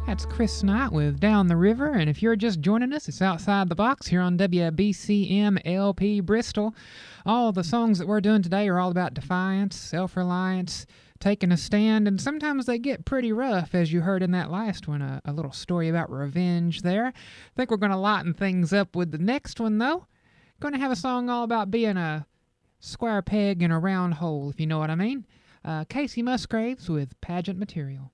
That's Chris Knight with Down the River, and if you're just joining us, it's Outside the Box here on WBCM LP Bristol. All the songs that we're doing today are all about defiance, self-reliance, taking a stand, and sometimes they get pretty rough, as you heard in that last one, a little story about revenge there. I think we're going to lighten things up with the next one, though. Going to have a song all about being a square peg in a round hole, if you know what I mean. Casey Musgraves with Pageant Material.